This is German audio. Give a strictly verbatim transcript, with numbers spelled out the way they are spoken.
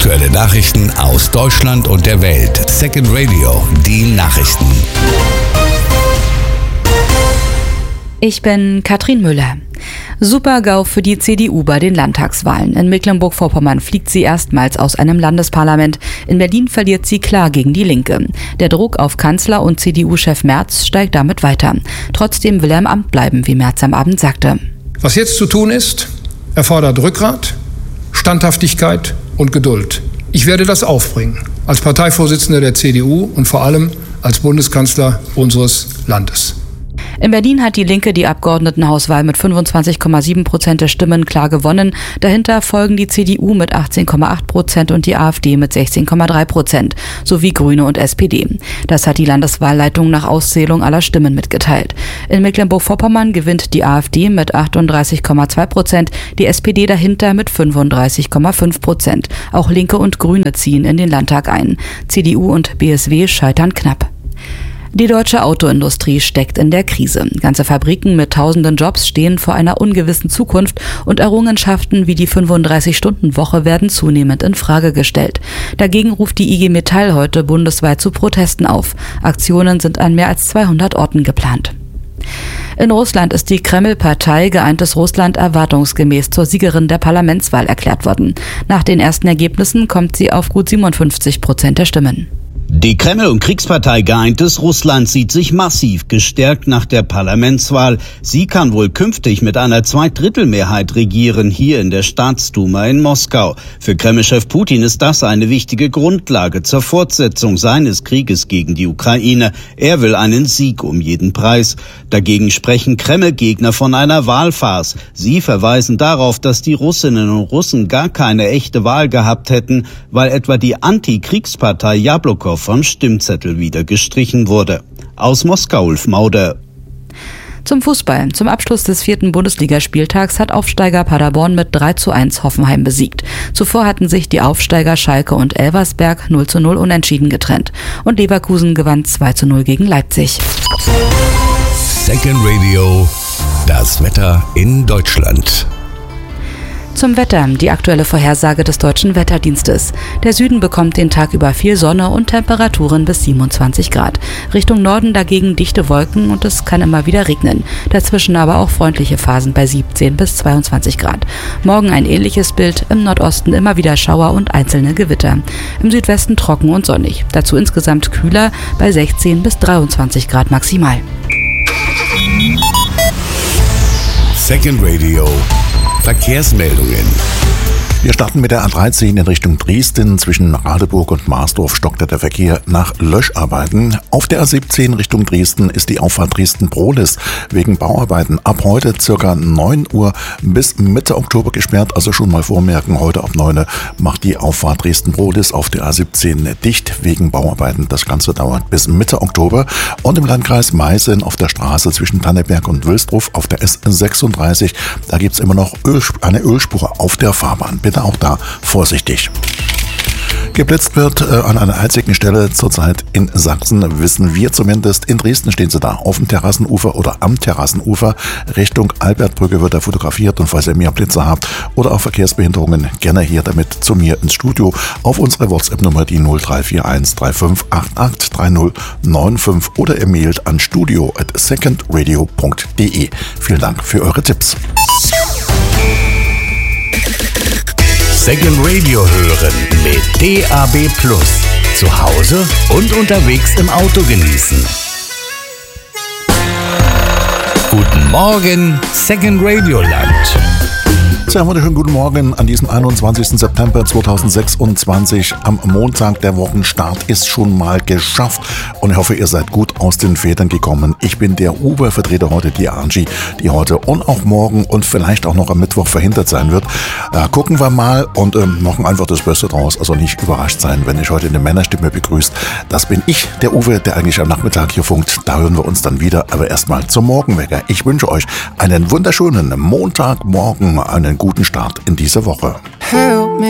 Aktuelle Nachrichten aus Deutschland und der Welt. Second Radio, die Nachrichten. Ich bin Katrin Müller. Super-GAU für die C D U bei den Landtagswahlen. In Mecklenburg-Vorpommern fliegt sie erstmals aus einem Landesparlament. In Berlin verliert sie klar gegen die Linke. Der Druck auf Kanzler und C D U-Chef Merz steigt damit weiter. Trotzdem will er im Amt bleiben, wie Merz am Abend sagte. Was jetzt zu tun ist, erfordert Rückgrat, Standhaftigkeit und Geduld. Ich werde das aufbringen, als Parteivorsitzender der C D U und vor allem als Bundeskanzler unseres Landes. In Berlin hat die Linke die Abgeordnetenhauswahl mit fünfundzwanzig Komma sieben Prozent der Stimmen klar gewonnen. Dahinter folgen die C D U mit achtzehn Komma acht Prozent und die AfD mit sechzehn Komma drei Prozent sowie Grüne und S P D. Das hat die Landeswahlleitung nach Auszählung aller Stimmen mitgeteilt. In Mecklenburg-Vorpommern gewinnt die AfD mit achtunddreißig Komma zwei Prozent, die S P D dahinter mit fünfunddreißig Komma fünf Prozent. Auch Linke und Grüne ziehen in den Landtag ein. C D U und B S W scheitern knapp. Die deutsche Autoindustrie steckt in der Krise. Ganze Fabriken mit tausenden Jobs stehen vor einer ungewissen Zukunft und Errungenschaften wie die fünfunddreißig-Stunden-Woche werden zunehmend in Frage gestellt. Dagegen ruft die I G Metall heute bundesweit zu Protesten auf. Aktionen sind an mehr als zweihundert Orten geplant. In Russland ist die Kreml-Partei Geeintes Russland erwartungsgemäß zur Siegerin der Parlamentswahl erklärt worden. Nach den ersten Ergebnissen kommt sie auf gut siebenundfünfzig Prozent der Stimmen. Die Kreml- und Kriegspartei Geeintes Russland sieht sich massiv gestärkt nach der Parlamentswahl. Sie kann wohl künftig mit einer Zweidrittelmehrheit regieren, hier in der Staatsduma in Moskau. Für Kreml-Chef Putin ist das eine wichtige Grundlage zur Fortsetzung seines Krieges gegen die Ukraine. Er will einen Sieg um jeden Preis. Dagegen sprechen Kreml-Gegner von einer Wahlfarce. Sie verweisen darauf, dass die Russinnen und Russen gar keine echte Wahl gehabt hätten, weil etwa die Antikriegspartei Jablokow vom Stimmzettel wieder gestrichen wurde. Aus Moskau, Ulf Mauder. Zum Fußball. Zum Abschluss des vierten Bundesligaspieltags hat Aufsteiger Paderborn mit drei zu eins Hoffenheim besiegt. Zuvor hatten sich die Aufsteiger Schalke und Elversberg null zu null unentschieden getrennt. Und Leverkusen gewann zwei zu null gegen Leipzig. Second Radio, das Wetter in Deutschland. Zum Wetter, die aktuelle Vorhersage des Deutschen Wetterdienstes. Der Süden bekommt den Tag über viel Sonne und Temperaturen bis siebenundzwanzig Grad. Richtung Norden dagegen dichte Wolken und es kann immer wieder regnen. Dazwischen aber auch freundliche Phasen bei siebzehn bis zweiundzwanzig Grad. Morgen ein ähnliches Bild, im Nordosten immer wieder Schauer und einzelne Gewitter. Im Südwesten trocken und sonnig. Dazu insgesamt kühler bei sechzehn bis dreiundzwanzig Grad maximal. Second Radio. Verkehrsmeldungen. Wir starten mit der A dreizehn in Richtung Dresden. Zwischen Radeburg und Marsdorf stockte der Verkehr nach Löscharbeiten. Auf der A siebzehn Richtung Dresden ist die Auffahrt Dresden-Prohlis wegen Bauarbeiten ab heute ca. neun Uhr bis Mitte Oktober gesperrt. Also schon mal vormerken, heute ab neun Uhr macht die Auffahrt Dresden-Prohlis auf der A siebzehn dicht wegen Bauarbeiten. Das Ganze dauert bis Mitte Oktober. Und im Landkreis Meißen auf der Straße zwischen Tanneberg und Wilsdruf auf der S sechsunddreißig, da gibt es immer noch Öl, eine Ölspur auf der Fahrbahn. Bitte auch da vorsichtig. Geblitzt wird äh, an einer einzigen Stelle zurzeit in Sachsen, wissen wir zumindest. In Dresden stehen sie da, auf dem Terrassenufer oder am Terrassenufer. Richtung Albertbrücke wird er fotografiert und falls ihr mehr Blitze habt oder auch Verkehrsbehinderungen, gerne hier damit zu mir ins Studio auf unsere WhatsApp-Nummer die null drei vier eins drei fünf acht acht drei null neun fünf oder ihr mailt an studio at secondradio punkt de. Vielen Dank für eure Tipps. Second Radio hören mit D A B Plus. Zu Hause und unterwegs im Auto genießen. Guten Morgen, Second Radio Land. Sehr wunderschönen guten Morgen an diesem einundzwanzigsten September zweitausendsechsundzwanzig. Am Montag der Wochenstart ist schon mal geschafft und ich hoffe, ihr seid gut aus den Federn gekommen. Ich bin der Uwe, vertrete heute die Angie, die heute und auch morgen und vielleicht auch noch am Mittwoch verhindert sein wird. Äh, gucken wir mal und ähm, machen einfach das Beste draus. Also nicht überrascht sein, wenn ich heute eine Männerstimme begrüßt. Das bin ich, der Uwe, der eigentlich am Nachmittag hier funkt. Da hören wir uns dann wieder, aber erstmal zum Morgenwecker. Ich wünsche euch einen wunderschönen Montagmorgen, einen guten Start in diese Woche. Help me